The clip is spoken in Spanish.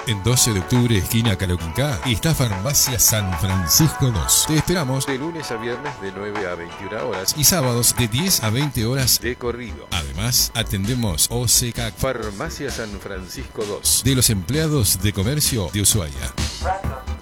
En 12 de octubre, esquina Caloquincá, está Farmacia San Francisco 2. Te esperamos de lunes a viernes de 9 a 21 horas y sábados de 10 a 20 horas de corrido. Además, atendemos OCK Farmacia San Francisco 2 de los empleados de comercio de Ushuaia.